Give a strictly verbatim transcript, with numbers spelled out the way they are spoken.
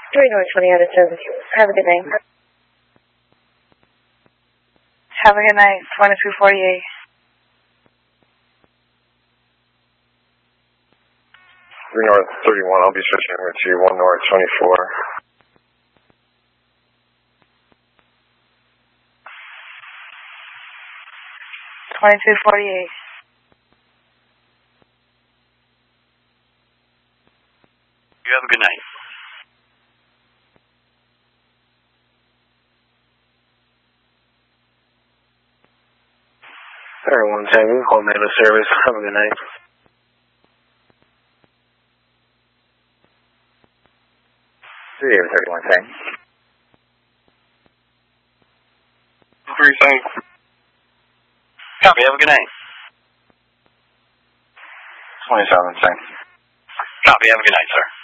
three North twenty out of service. Have a good night. Have a good night. twenty-two forty-eight. three North thirty-one, I'll be switching over to one North twenty-four. twenty-two forty-eight. You have a good night. Everyone, Tango, call man of service. Have a good night. three oh thirty-one, Tango. three thanks. Copy, have a good night. twenty-seven, thanks. Copy, have a good night, sir.